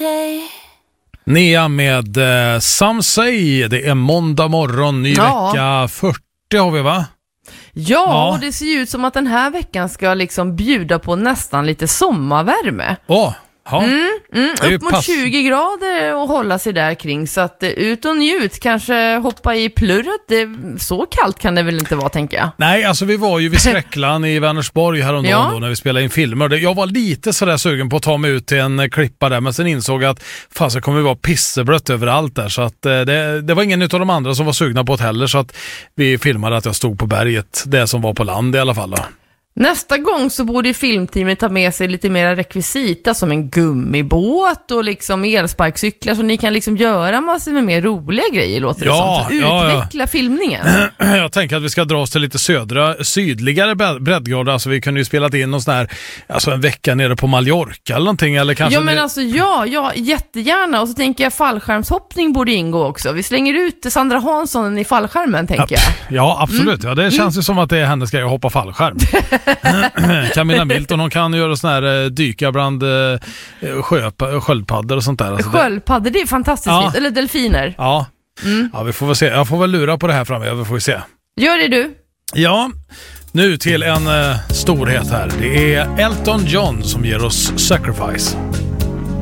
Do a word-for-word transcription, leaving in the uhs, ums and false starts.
day. Nia med uh, Some Say. Det är måndag morgon, ny Ja. vecka fyrtio har vi, va? Ja, Ja. och det ser ju ut som att den här veckan ska liksom bjuda på nästan lite sommarvärme. Åh, ja. Mm, mm, Det är ju upp mot pass- tjugo grader och hålla sig där kring. Så att eh, ut och njut, kanske hoppa i plurret. Det, så kallt kan det väl inte vara, tänker jag. Nej, alltså vi var ju vid Skräcklan i Vänersborg häromdagen Ja. då, när vi spelade in filmer. Det- Jag var lite sådär sugen på att ta mig ut till en eh, klippa där, men sen insåg jag att fan, så kommer det vara pisseblött överallt där. Så att eh, det, det var ingen utav de andra som var sugna på det heller, så att vi filmade att jag stod på berget, det som var på land i alla fall då. Nästa gång så borde ju filmteamet ta med sig lite mera rekvisita som en gummibåt och liksom elsparkcyklar, så ni kan liksom göra massor med mer roliga grejer, låter Ja, det som. Så ja, ja. utveckla filmningen. Jag tänker att vi ska dra oss till lite södra, sydligare bre- breddgrad. Alltså vi kunde ju spelat in någon sån här, alltså en vecka nere på Mallorca eller någonting, eller kanske... Ja, men alltså ja, ja, jättegärna. Och så tänker jag fallskärmshoppning borde ingå också. Vi slänger ut Sandra Hansson i fallskärmen, tänker jag. Ja, absolut. Ja, det känns ju som att det är hennes grej att hoppa fallskärm. Camilla Milton, hon kan göra sån här eh, dyka bland eh, sjö- sköldpaddor och sånt där. Alltså det, Sköldpaddor, det är fantastiskt Ja. fint. Eller delfiner. ja. ja, vi får väl se. Jag får väl lura på det här framöver, får vi se. Gör det du. Ja, nu till en eh, storhet här. Det är Elton John som ger oss Sacrifice.